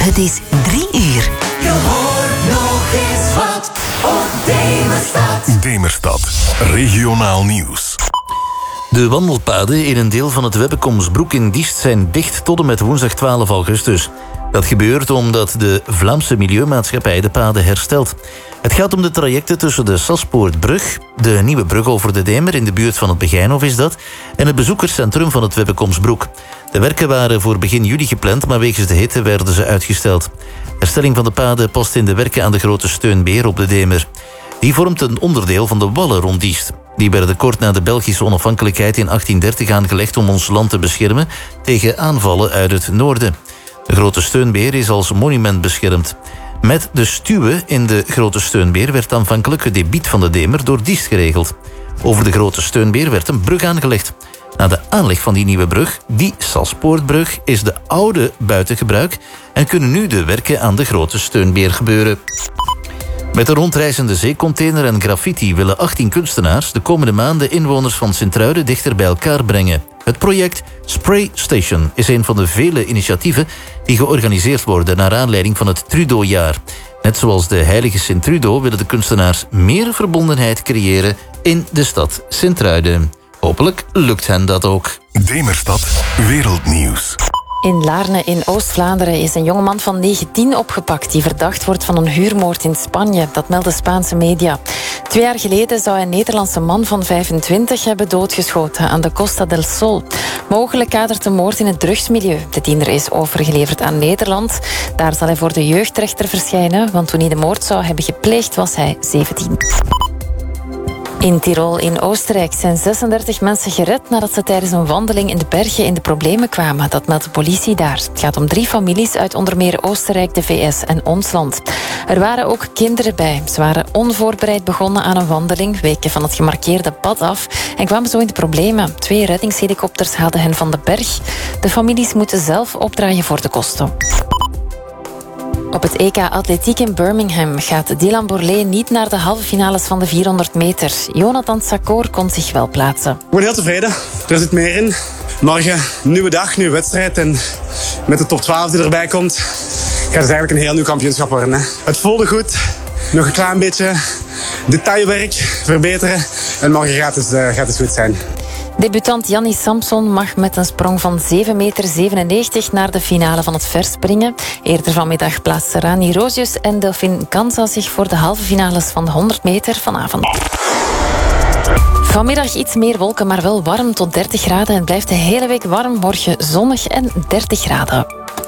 Het is 3 uur. Je hoort nog eens wat op Demerstad. Demerstad, regionaal nieuws. De wandelpaden in een deel van het Webbekomsbroek in Diest zijn dicht tot en met woensdag 12 augustus. Dat gebeurt omdat de Vlaamse Milieumaatschappij de paden herstelt. Het gaat om de trajecten tussen de Saspoortbrug, de nieuwe brug over de Demer in de buurt van het Begijnhof is dat, en het bezoekerscentrum van het Webbekomsbroek. De werken waren voor begin juli gepland, maar wegens de hitte werden ze uitgesteld. Herstelling van de paden past in de werken aan de Grote Steunbeer op de Demer. Die vormt een onderdeel van de wallen rond Diest. Die werden kort na de Belgische onafhankelijkheid in 1830 aangelegd om ons land te beschermen tegen aanvallen uit het noorden. De Grote Steunbeer is als monument beschermd. Met de stuwen in de Grote Steunbeer werd aanvankelijk het debiet van de Demer door Diest geregeld. Over de Grote Steunbeer werd een brug aangelegd. Na de aanleg van die nieuwe brug, die Saspoortbrug, is de oude buiten gebruik en kunnen nu de werken aan de Grote Steunbeer gebeuren. Met de rondreizende zeecontainer en graffiti willen 18 kunstenaars de komende maanden inwoners van Sint-Truiden dichter bij elkaar brengen. Het project Spray Station is een van de vele initiatieven die georganiseerd worden naar aanleiding van het Trudeau-jaar. Net zoals de heilige Sint-Trudeau willen de kunstenaars meer verbondenheid creëren in de stad Sint-Truiden. Hopelijk lukt hen dat ook. Demerstad, wereldnieuws. In Laarne in Oost-Vlaanderen is een jongeman van 19 opgepakt die verdacht wordt van een huurmoord in Spanje. Dat melden Spaanse media. 2 jaar geleden zou een Nederlandse man van 25 hebben doodgeschoten aan de Costa del Sol. Mogelijk kadert de moord in het drugsmilieu. De tiener is overgeleverd aan Nederland. Daar zal hij voor de jeugdrechter verschijnen, want toen hij de moord zou hebben gepleegd was hij 17. In Tirol in Oostenrijk zijn 36 mensen gered nadat ze tijdens een wandeling in de bergen in de problemen kwamen. Dat meldt de politie daar. Het gaat om 3 families uit onder meer Oostenrijk, de VS en ons land. Er waren ook kinderen bij. Ze waren onvoorbereid begonnen aan een wandeling, weken van het gemarkeerde pad af en kwamen zo in de problemen. 2 reddingshelikopters haalden hen van de berg. De families moeten zelf opdraaien voor de kosten. Op het EK Atletiek in Birmingham gaat Dylan Bourlet niet naar de halve finales van de 400 meter. Jonathan Sakor kon zich wel plaatsen. Ik ben heel tevreden. Er zit meer in. Morgen, nieuwe dag, nieuwe wedstrijd. En met de top 12 die erbij komt, gaat het eigenlijk een heel nieuw kampioenschap worden. Hè. Het voelde goed. Nog een klein beetje detailwerk verbeteren. En morgen gaat het goed zijn. Debutant Yannis Samson mag met een sprong van 7,97 meter naar de finale van het verspringen. Eerder vanmiddag plaatsten Rani Rosius en Delphine Kansa zich voor de halve finales van de 100 meter vanavond. Vanmiddag iets meer wolken, maar wel warm tot 30 graden. En het blijft de hele week warm. Morgen zonnig en 30 graden.